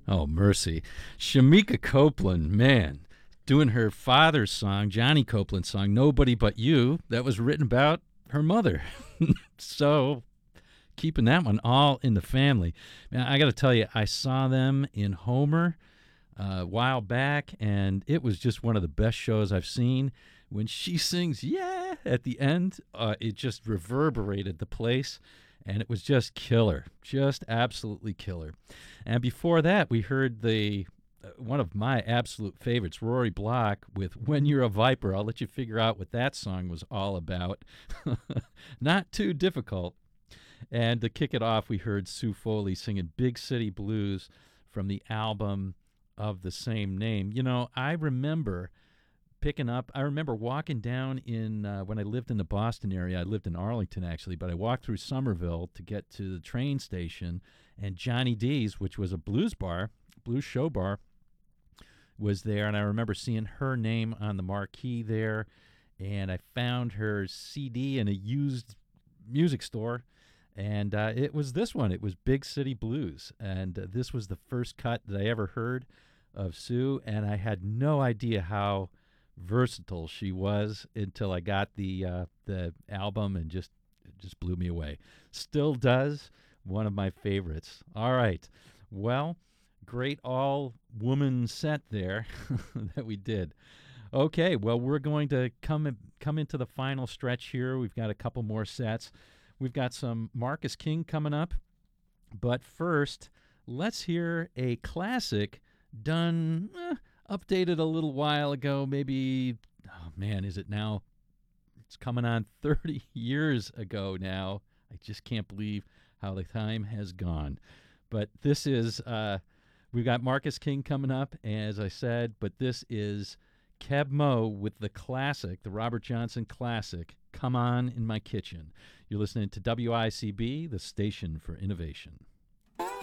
Oh, mercy. Shamika Copeland, man, doing her father's song, Johnny Copeland's song, Nobody But You, that was written about her mother. So, keeping that one all in the family. Man, I got to tell you, I saw them in Homer a while back, and it was just one of the best shows I've seen. When she sings "Yeah" at the end, it just reverberated the place, and it was just killer, just absolutely killer. And before that, we heard the one of my absolute favorites, Rory Block, with "When You're a Viper." I'll let you figure out what that song was all about. Not too difficult. And to kick it off, we heard Sue Foley singing Big City Blues from the album of the same name. You know, I remember walking down when I lived in the Boston area. I lived in Arlington, actually, but I walked through Somerville to get to the train station, and Johnny D's, which was a blues show bar, was there. And I remember seeing her name on the marquee there, and I found her CD in a used music store, and it was this one. It was Big City Blues, and this was the first cut that I ever heard of Sue, and I had no idea how versatile she was until I got the album, and it just blew me away. Still does. One of my favorites. All right. Well, great all woman set there that we did. Okay, well, we're going to come into the final stretch here. We've got a couple more sets. We've got some Marcus King coming up, but first, let's hear a classic done, updated a little while ago. Maybe, oh man, is it now? It's coming on 30 years ago now. I just can't believe how the time has gone. But this is, we've got Marcus King coming up, as I said, but this is Keb Mo with the classic, the Robert Johnson classic, Come On in My Kitchen. You're listening to WICB, the station for innovation.